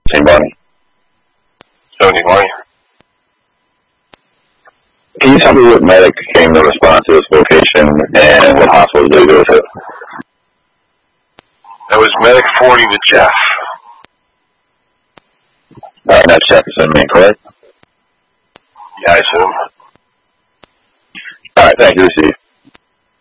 St. Bonnie. Can you tell me what medic came to respond to this location and what hospital did he go to? That was Medic 40 with Jeff. Alright, that's Jefferson, man, correct? Yeah, I assume. Alright, thank you, Steve.